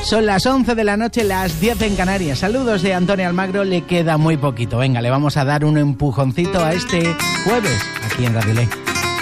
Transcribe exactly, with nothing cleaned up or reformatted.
Son las once de la noche, las diez en Canarias. Saludos de Antonio Almagro, le queda muy poquito. Venga, le vamos a dar un empujoncito a este jueves aquí en Radio Ley.